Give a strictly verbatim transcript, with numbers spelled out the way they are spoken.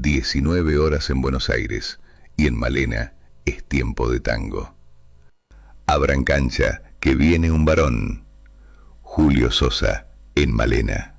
diecinueve horas en Buenos Aires, y en Malena es tiempo de tango. Abran cancha, que viene un varón. Julio Sosa, en Malena.